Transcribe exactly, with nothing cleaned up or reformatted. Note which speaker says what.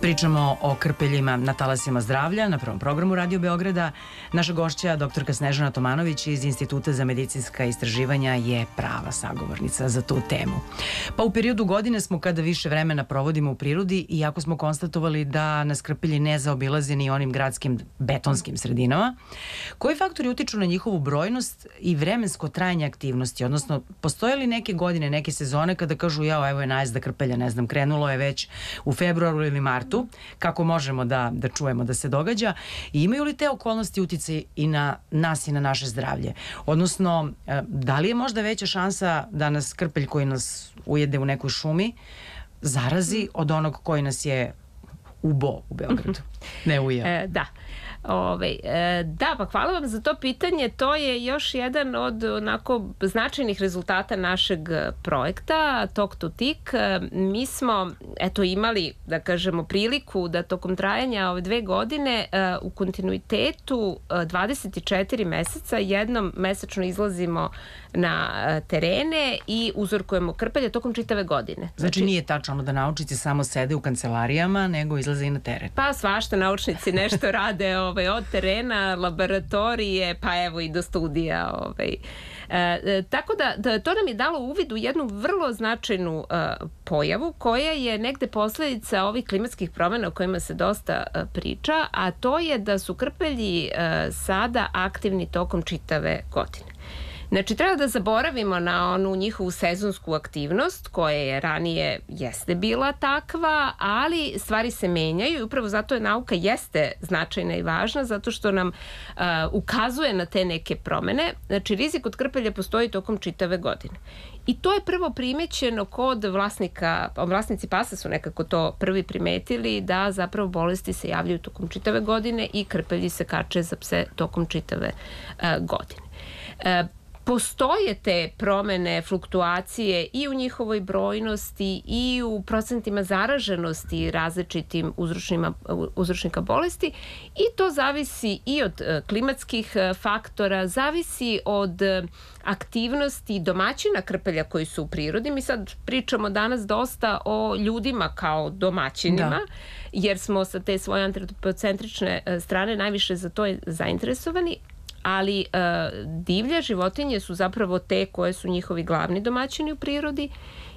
Speaker 1: Pričamo o krpeljima na talasima zdravlja na prvom programu Radio Beograda. Naša gošća, doktorka Snežana Tomanović iz Instituta za medicinska istraživanja, je prava sagovornica za tu temu. Pa u periodu godine smo kada više vremena provodimo u prirodi, iako smo konstatovali da nas krpelji ne zaobilaze ni onim gradskim betonskim sredinama. Koji faktori utiču na njihovu brojnost i vremensko trajanje aktivnosti? Odnosno, postoje li neke godine, neke sezone kada kažu jao, evo je najezda krpelja, ne znam, krenulo je već u februaru ili martu, kako možemo da, da čujemo da se događa, i imaju li te okolnosti uticaj i na nas i na naše zdravlje? Odnosno, da li je možda veća šansa da nas krpelj koji nas ujede u nekoj šumi zarazi od onog koji nas je ubo u Beogradu? Ne ujeo.
Speaker 2: E, da. Ove, e, da, pa hvala vam za to pitanje. To je još jedan od onako značajnih rezultata našeg projekta Talk to Tick. Mi smo eto imali, da kažemo, priliku da tokom trajanja ove dve godine e, u kontinuitetu e, dvadeset četiri meseca jednom mesečno izlazimo na e, terene i uzorkujemo krpelje tokom čitave godine.
Speaker 1: Znači, znači nije tačno da naučnici samo sede u kancelarijama, nego izlaze i na teren.
Speaker 2: Pa svašta naučnici nešto rade ovaj, od terena, laboratorije, pa evo i do studija. Ovaj. E, tako da, da to nam je dalo uvid u jednu vrlo značajnu e, pojavu koja je negde posledica ovih klimatskih promjena o kojima se dosta e, priča, a to je da su krpelji e, sada aktivni tokom čitave godine. Znači, treba da zaboravimo na onu njihovu sezonsku aktivnost koja je ranije jeste bila takva, ali stvari se menjaju i upravo zato je nauka jeste značajna i važna, zato što nam uh, ukazuje na te neke promene. Znači, rizik od krpelja postoji tokom čitave godine. I to je prvo primećeno kod vlasnika, vlasnici pasa su nekako to prvi primetili, da zapravo bolesti se javljaju tokom čitave godine i krpelji se kače za pse tokom čitave uh, godine. Uh, Postoje te promene, fluktuacije i u njihovoj brojnosti i u procentima zaraženosti različitim uzročnika bolesti, i to zavisi i od klimatskih faktora, zavisi od aktivnosti domaćina krpelja koji su u prirodi. Mi sad pričamo danas dosta o ljudima kao domaćinima, da, jer smo sa te svoje antropocentrične strane najviše za to zainteresovani, ali e, divlje životinje su zapravo te koje su njihovi glavni domaćini u prirodi